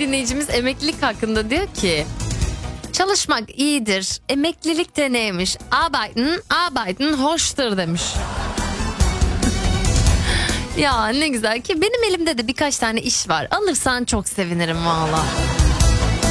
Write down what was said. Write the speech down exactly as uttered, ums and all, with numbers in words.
dinleyicimiz emeklilik hakkında diyor ki çalışmak iyidir, emeklilik de neymiş? Arbeiten, arbeiten hoştur demiş. Ya ne güzel ki benim elimde de birkaç tane iş var. Alırsan çok sevinirim valla.